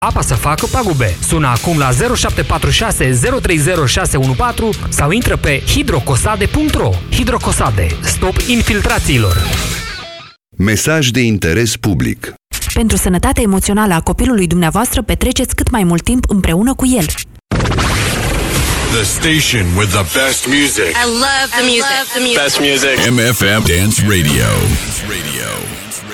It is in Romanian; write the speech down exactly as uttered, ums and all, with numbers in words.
apa să facă pagube. Sună acum la zero șapte patru șase zero trei zero șase unu patru sau intră pe hidrocosade punct ro. Hidrocosade. Stop infiltrațiilor. Mesaj de interes public. Pentru sănătatea emoțională a copilului dumneavoastră, petreceți cât mai mult timp împreună cu el. The station with the best music. I love the music. Best music. M F M Dance Radio. Radio.